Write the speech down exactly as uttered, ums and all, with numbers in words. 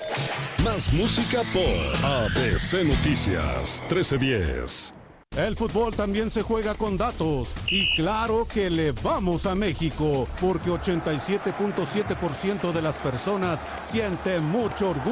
Más música por A B C Noticias trece diez. El fútbol también se juega con datos y claro que le vamos a México porque ochenta y siete punto siete por ciento de las personas sienten mucho orgullo